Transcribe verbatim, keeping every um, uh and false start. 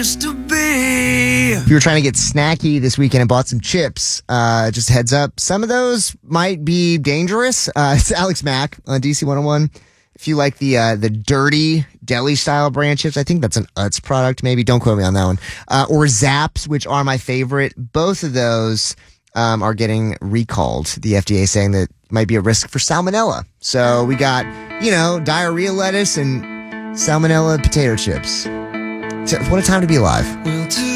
used to be. If you were trying to get snacky this weekend and bought some chips, uh, just a heads up, some of those might be dangerous. Uh, it's Alex Mack on D C one oh one. If you like the uh, the dirty deli-style brand chips, I think that's an Utz product, maybe. Don't quote me on that one. Uh, or Zaps, which are my favorite. Both of those um, are getting recalled. The F D A saying that might be a risk for salmonella. So we got, you know, diarrhea lettuce and salmonella potato chips. So what a time to be alive.